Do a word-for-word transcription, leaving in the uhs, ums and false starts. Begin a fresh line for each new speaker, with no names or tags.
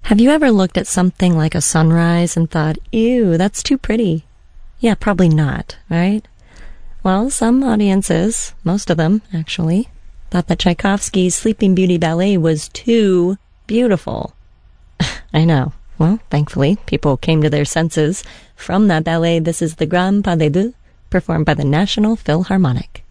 Have you ever looked at something like a sunrise and thought, ew, that's too pretty? Yeah, probably not, right? Well, some audiences, most of them actually, thought that Tchaikovsky's Sleeping Beauty ballet was too beautiful. I know. Well, thankfully, people came to their senses from that ballet. This is the Grand Pas de Deux, performed by the National Philharmonic.